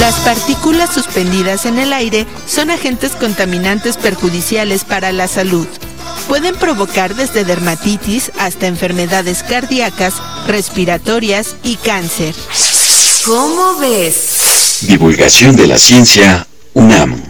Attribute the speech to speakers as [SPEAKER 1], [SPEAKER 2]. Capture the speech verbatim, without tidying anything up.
[SPEAKER 1] Las partículas suspendidas en el aire son agentes contaminantes perjudiciales para la salud. Pueden provocar desde dermatitis hasta enfermedades cardíacas, respiratorias y cáncer.
[SPEAKER 2] ¿Cómo ves?
[SPEAKER 3] Divulgación de la ciencia, UNAM.